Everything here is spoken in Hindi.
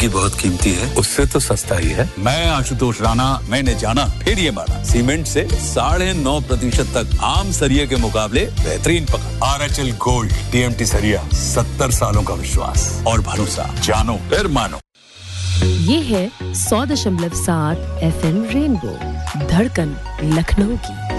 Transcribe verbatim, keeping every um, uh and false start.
जिंदगी बहुत कीमती है, उससे तो सस्ता ही है। मैं आशुतोष राणा, मैंने जाना फिर ये माना, सीमेंट से साढ़े नौ प्रतिशत तक आम सरिये के मुकाबले बेहतरीन पकड़। R H L gold, TMT सरिया, सत्तर सालों का विश्वास और भरोसा, जानो फिर मानो। ये है सौ दशमलव सात एफएम रेनबो, धड़कन लखनऊ की।